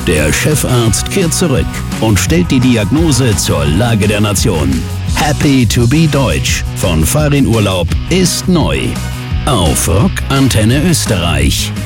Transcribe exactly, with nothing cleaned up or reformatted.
Der Chefarzt kehrt zurück und stellt die Diagnose zur Lage der Nation. Happy to be Deutsch von Farin Urlaub ist neu. Auf Rock Antenne Österreich.